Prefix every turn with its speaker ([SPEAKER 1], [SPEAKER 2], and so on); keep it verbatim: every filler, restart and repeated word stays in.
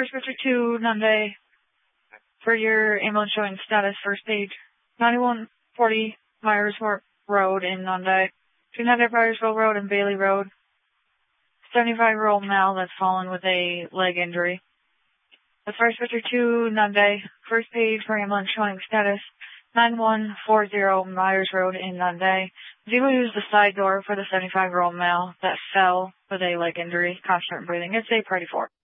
[SPEAKER 1] First Richard two, Nunde. For your ambulance showing status, first page. ninety-one forty Myersville Road in Nunde. two hundred Myersville Road and Bailey Road. seventy-five-year-old male that's fallen with a leg injury. The First Richard two, Nunde. First page for ambulance showing status. ninety-one forty Myers Road in Nunde. Zero use the side door for the seventy-five-year-old male that fell with a leg injury, constant breathing. It's a party four.